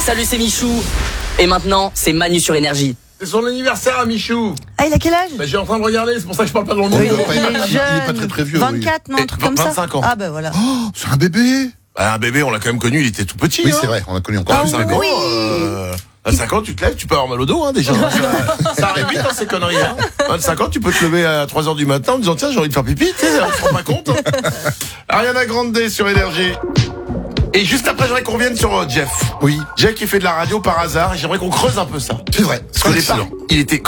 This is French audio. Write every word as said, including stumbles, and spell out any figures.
Salut, c'est Michou. Et maintenant, c'est Manu sur Énergie. C'est son anniversaire à Michou. Ah, il a quel âge? Bah, j'ai en train de regarder, c'est pour ça que je parle pas dans le Oui, micro. il est il est jeune. pas très, très vieux, vingt-quatre, non, un truc comme ça. vingt-cinq ans. Ah, ben voilà. Oh, c'est un bébé. Bah, un bébé, on l'a quand même connu, il était tout petit. Oui, hein. c'est vrai, on a connu encore Ah plus. cinq ans, oui. euh, à cinq ans, tu te lèves, tu peux avoir mal au dos, hein, déjà. ça, ça arrive vite, hein, ces conneries, hein. À cinq ans, tu peux te lever à trois heures du matin en disant, tiens, j'ai envie de faire pipi, tu sais, on se rend pas compte. Hein. Ariana Grande sur Énergie. Et juste après, j'aimerais qu'on revienne sur euh, Jeff. Oui, Jeff qui fait de la radio par hasard, et j'aimerais qu'on creuse un peu ça. c'est vrai. Parce qu'au départ, il était